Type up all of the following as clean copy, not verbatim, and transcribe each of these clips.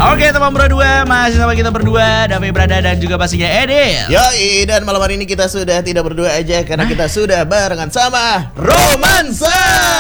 Oke teman berdua, masih sama kita berdua, Davi Brada dan juga pastinya Edil. Yoi, dan malam hari ini kita sudah tidak berdua aja karena kita sudah barengan sama Romansa.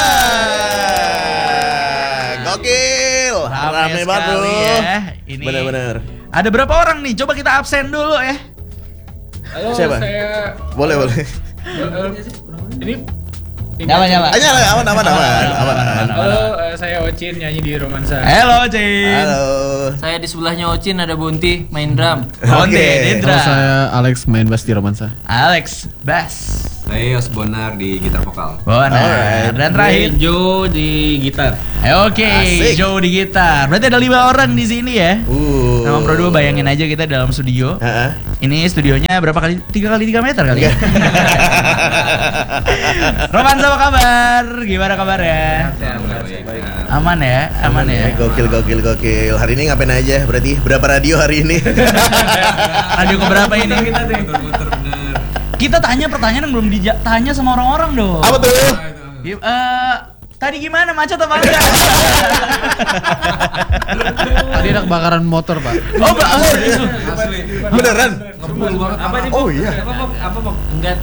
Gokil, rame banget bro ya. Ini bener-bener. Ada berapa orang nih? Coba kita absen dulu ya. Halo, Siapa? saya Boleh. ini Nyala. Aman. Halo, saya Ocin nyanyi di Romansa. Halo Cin. Halo. Saya di sebelahnya Ocin ada Bonti main drum. Onde, Oke. Dendra. Kalau saya Alex main bass di Romansa. Alex, bass. Saya Yos Bonar di gitar vokal. Bonar. Alright. Dan terakhir. Joe di gitar. Oke, Asik. Joe di gitar. Berarti ada 5 orang di sini ya. Nama berdua bayangin aja kita dalam studio. Heeh. Ini studionya berapa kali? 3 kali 3 meter kali ya? Romansa apa kabar? Gimana kabarnya? Aman ya? Aman ya? Gokil. Hari ini ngapain aja? Berarti berapa radio hari ini? Radio keberapa ini? Muter-muter bener. Kita tanya pertanyaan yang belum ditanya sama orang-orang dong. Apa tuh? Tadi gimana, macet apa enggak? Tadi ada kebakaran motor, Pak. Oh, itu. Asli. Beneran? Ngebul banget. Apa nih? Oh iya. Apa Bok? Enggak.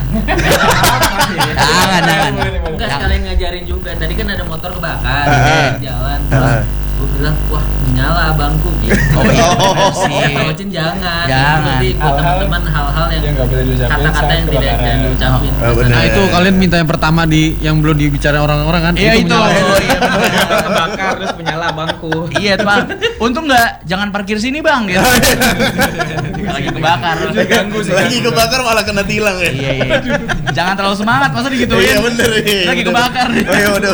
Jangan. Enggak sekalian ngajarin juga. Tadi kan ada motor kebakar di jalan. Heeh. Gue bilang, wah nyala bangku gitu. Oh iya, bener Sih, sih. Ocin jangan. Jangan. Jadi buat teman-teman hal-hal yang yang nggak boleh diucapin kata-kata saat yang tidak kebakaran. diucapin. Oh, bener. Nah itu kalian minta yang pertama yang belum dibicarain orang-orang kan? Iya itu. menyalahin. Oh, iya bener. Kebakar terus menyala bangku. Iya tuh bang. Untung nggak jangan parkir sini bang gitu. Lagi kebakar. Lagi kebakar malah kena tilang ya. Iya. Jangan terlalu semangat masa digituin. Iya bener nih. Lagi kebakar. Oh iya udah.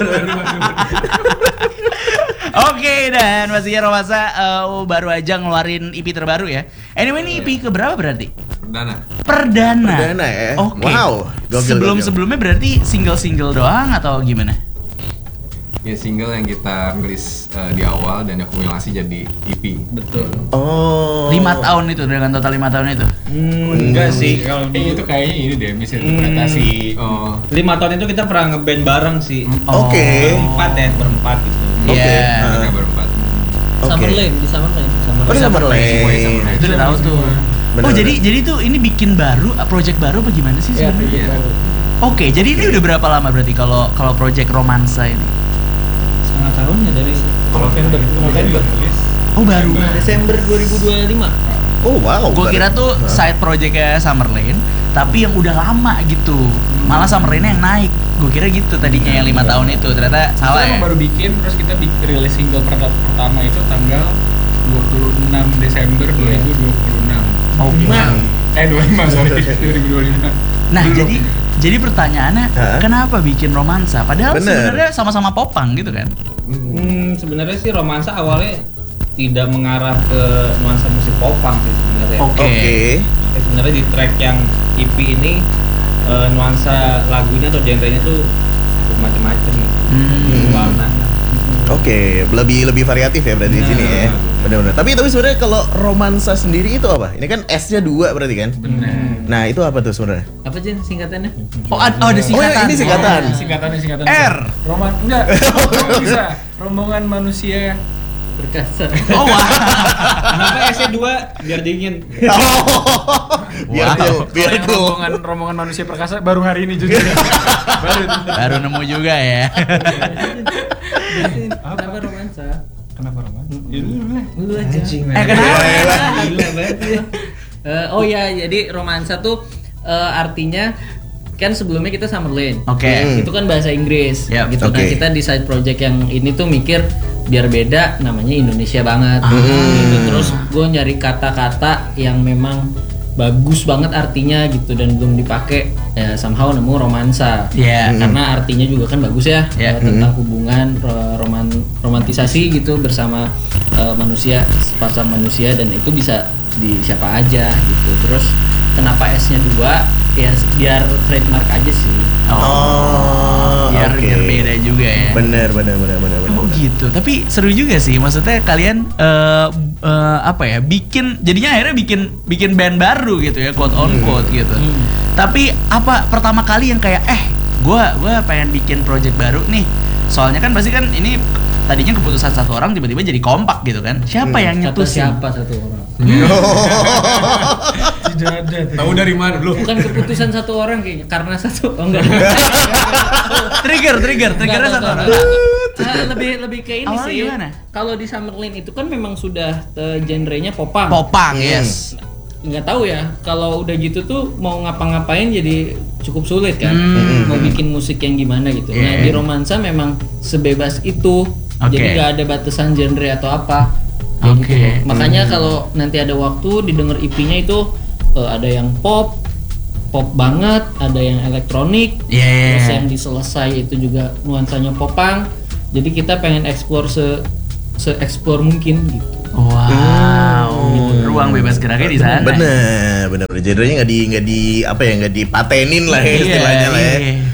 Oke, dan pastinya Romansa baru aja ngeluarin EP terbaru ya. Anyway, ini EP keberapa berarti? Perdana. Perdana ya? Oke. Wow, gokil. Sebelumnya berarti single doang atau gimana? Ya single yang kita rilis di awal dan akumulasi jadi EP. Betul. Oh. 5 tahun itu, dengan total 5 tahun itu. Enggak sih, kalau itu kayaknya ini deh misinterpretasi. Oh, 5 tahun itu kita pernah ngeband bareng sih. Oke. Berempat gitu. Oke. Iya. mereka berempat. Oke. Summerlane di Summerlane. Oh, di Summerlane. Semuanya Summerlane. Itu udah tahu tuh. Bener, Oh, bener. jadi tuh ini bikin baru, project baru apa gimana sih Iya, sebenarnya? Iya. Oke, jadi ini udah berapa lama berarti kalau project Romansa ini? Setengah tahun ya dari November. Oh, baru. Desember 2025. Oh wow. Gue kira tuh side projectnya Summerlane, tapi yang udah lama gitu. Malah Summerlane yang naik. Gue kira gitu tadinya yang 5 tahun itu. Ternyata salah Kita ya. emang baru bikin, terus kita rilis single pertama itu tanggal 26 Desember 2026. Oke. 25 sorry 2025. Nah, jadi pertanyaannya Hah? kenapa bikin Romansa? Padahal Bener. sebenarnya sama-sama popang gitu kan? Sebenarnya sih Romansa awalnya tidak mengarah ke nuansa musik popang sih sebenarnya. Oke. Oke. Sebenarnya di track yang EP ini nuansa lagunya atau genrenya tuh macam-macam gitu. Warna. Oke, lebih variatif ya berarti di sini ya. Benar-benar. Tapi sebenarnya kalau Romansa sendiri itu apa? Ini kan S-nya 2 berarti kan? Benar. Nah, itu apa tuh sebenarnya? Apa Jen singkatannya? Oh, ada singkatan. ini singkatan. Singkatan R. Enggak. Bisa. Rombongan manusia Perkasa. Oh, wah. Kenapa S-nya 2? Biar dingin. Biar Wow. biar cool. rombongan manusia perkasa baru hari ini juga. Baru nemu juga ya. Kenapa romansa? Kenapa roman? Lu aja. Kenapa? Gila banget ya. Oh ya, jadi romansa tuh artinya kan sebelumnya kita Summerlane. Oke. Itu kan bahasa Inggris. Yap, gitu. Nah, oke. kita di side project yang ini tuh mikir biar beda, namanya Indonesia banget. Gitu. Terus gue nyari kata-kata yang memang bagus banget artinya gitu dan belum dipakai, ya somehow nemu romansa. Iya. Karena artinya juga kan bagus ya, Iya. tentang hubungan romantisasi gitu bersama manusia, sepasang manusia, dan itu bisa di siapa aja gitu. Terus kenapa S-nya 2? Ya biar trademark aja sih. Biar oke. beda juga ya. Bener. Oh gitu. Tapi seru juga sih. Maksudnya kalian apa ya? Jadinya akhirnya bikin band baru gitu ya, quote on quote gitu. Tapi apa pertama kali yang kayak gua pengen bikin project baru nih. Soalnya kan pasti kan ini tadinya keputusan satu orang tiba-tiba jadi kompak gitu kan. Siapa yang Kata nyetusin? siapa satu orang? Tidak ada. Tahu dari mana lu? Bukan keputusan satu orang kayaknya, karena satu. Oh enggak. Triggernya satu orang. Lebih ke ini Awalnya sih. gimana? Kalau di Summerlin itu kan memang sudah genrenya popang. Popang, yes. Nggak tahu ya, kalau udah gitu tuh mau ngapa-ngapain jadi cukup sulit kan. Mau bikin musik yang gimana gitu. Nah, di Romansa memang sebebas itu. Oke. Jadi nggak ada batasan genre atau apa. Kayak Oke. gitu loh. Makanya kalau nanti ada waktu didengar EP-nya itu ada yang pop banget, ada yang elektronik, Yeah. terus yang diselesai itu juga nuansanya popang. Jadi kita pengen explore se-explore mungkin gitu. Wow, ruang bebas geraknya di sana. Bener. Genrenya nggak dipatenin lah ya Iya, istilahnya lah ya. iya.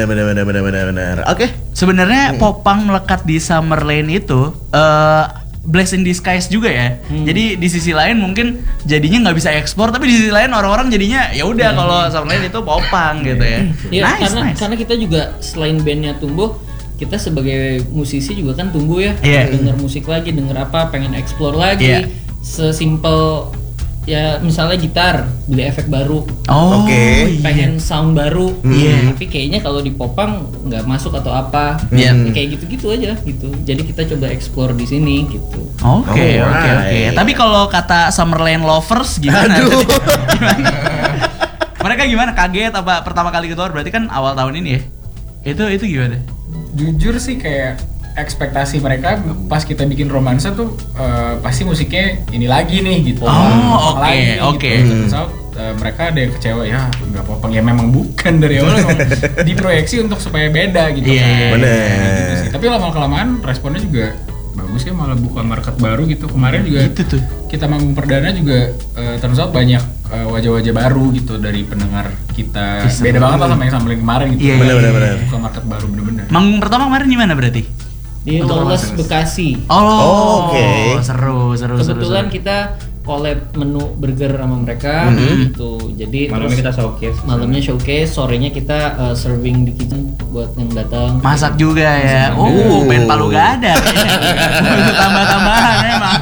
Bener. Oke. Sebenarnya popang melekat di Summerlin itu blessing in disguise juga ya. Jadi di sisi lain mungkin jadinya nggak bisa ekspor, tapi di sisi lain orang-orang jadinya ya udah kalau Summerlin itu popang gitu ya. Iya, Nice. karena kita juga selain bandnya tumbuh, kita sebagai musisi juga kan tumbuh ya. Iya. Denger musik lagi, denger apa, pengen explore lagi. Iya. Sesimpel ya misalnya gitar, beli efek baru, Oh, Oke. iya. pengen sound baru. Iya. Tapi kayaknya kalau di popang nggak masuk atau apa. Iya. Ya kayak gitu-gitu aja gitu. Jadi kita coba explore di sini gitu. Oke. Alright. Tapi kalau kata Summerlin lovers gimana? Aduh. Gimana? Mereka gimana? Kaget apa pertama kali keluar? Berarti kan awal tahun ini ya? Itu gimana? Jujur sih kayak ekspektasi mereka pas kita bikin Romansa tuh pasti musiknya ini lagi nih gitu. Oh, Popang oke, lagi oke. Gitu. Turns out, mereka ada yang kecewa ya nggak popang ya memang bukan dari awal memang diproyeksi untuk supaya beda gitu Iya, kan. bener. Gitu sih. Tapi lama-kelamaan responnya juga bagus kan, malah buka market baru gitu. Kemarin juga Gitu tuh. kita manggung perdana juga turns out banyak wajah-wajah baru gitu dari pendengar kita. Beda banget lah sama yang Summerlin kemarin gitu. Iya, Bener. Buka market baru bener-bener. Manggung pertama kemarin gimana berarti? Di Lawless Bekasi. Oh, Oke. Seru. Kebetulan kita collab menu burger sama mereka gitu. Jadi Malamnya kita showcase. malamnya showcase, sorenya kita serving di kitchen buat yang datang. Masak juga ya. Band Palu gak ada. Butuh tambah-tambahan emang.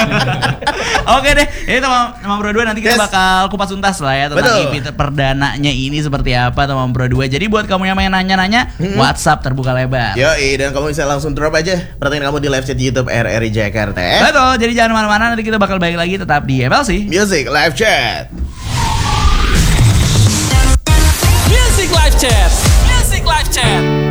Oke deh, ini teman Bro 2 nanti kita Yes. bakal kupas tuntas lah ya tentang Betul. EP perdananya ini seperti apa teman Bro 2. Jadi buat kamu yang pengen nanya-nanya, WhatsApp terbuka lebar. Yoi, dan kamu bisa langsung drop aja pertanyaan kamu di live chat YouTube RRI Jakarta. Betul, jadi jangan mana-mana, nanti kita bakal balik lagi tetap di MLC. Music live chat. Music Live Chat.